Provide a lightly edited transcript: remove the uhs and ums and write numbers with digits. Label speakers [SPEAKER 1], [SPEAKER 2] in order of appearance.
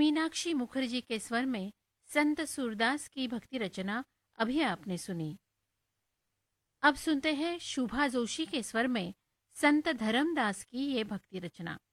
[SPEAKER 1] मीनाक्षी मुखर्जी के स्वर में संत सूरदास की भक्ति रचना अभी आपने सुनी। अब सुनते हैं शुभा जोशी के स्वर में संत धर्मदास की ये भक्ति रचना।